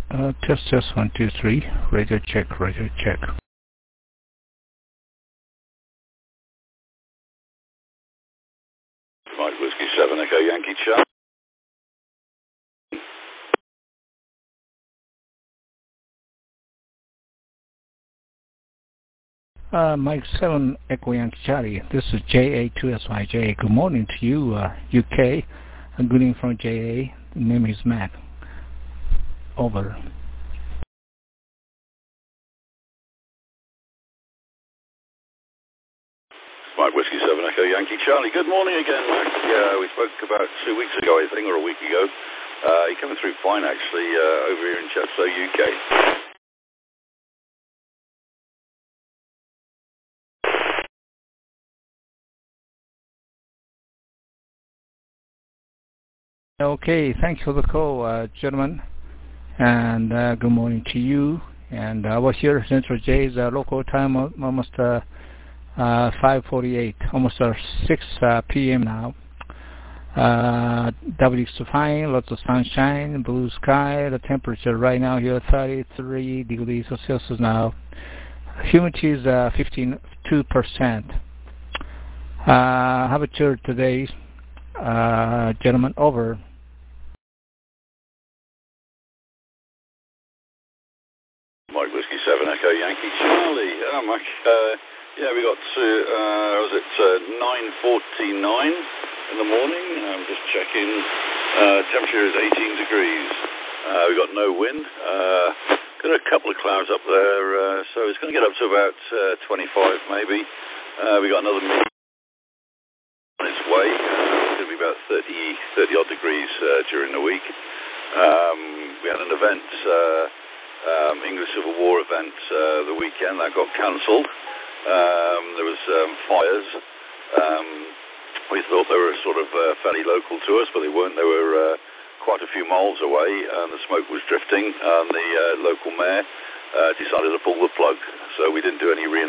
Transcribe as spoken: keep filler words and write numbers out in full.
Uh, test test one two three. Radio check. Radio check. Mike Whiskey seven Echo Yankee Charlie. Uh, Mike seven Echo Yankee Charlie. This is J A two S Y J. Good morning to you, uh, U K. I'm good evening from J A. The name is Matt. Over. Mike Whiskey seven Echo Yankee Charlie. Good morning again, Mac. Yeah, we spoke about two weeks ago, I think, or a week ago. Uh, you're coming through fine, actually, uh, over here in Chepstow, U K. Okay, thanks for the call, uh, gentlemen. And uh, good morning to you. And I was here Central J's uh, local time, almost uh, uh, five forty-eight, almost uh, six uh, p m now. Uh, W is fine, lots of sunshine, blue sky. The temperature right now here thirty-three degrees Celsius now. Humidity is uh, fifty-two percent. Uh, how about your today, uh, gentlemen? Over. Mike Whiskey seven Echo Yankee Charlie. Oh, Mike, uh, yeah, we got to, uh, was it uh, nine forty-nine in the morning? I'm just checking. Uh, temperature is eighteen degrees. Uh, we got no wind. Uh, got a couple of clouds up there, uh, so it's going to get up to about uh, twenty-five maybe. Uh, we got another meeting on its way. Uh, it's going to be about thirty, thirty odd degrees uh, during the week. Um, we had an event. Uh, Um, English Civil War event uh, the weekend that got cancelled. Um, there was um, fires. Um, we thought they were sort of uh, fairly local to us, but they weren't. They were uh, quite a few miles away, and the smoke was drifting. And the uh, local mayor uh, decided to pull the plug, so we didn't do any reenactment.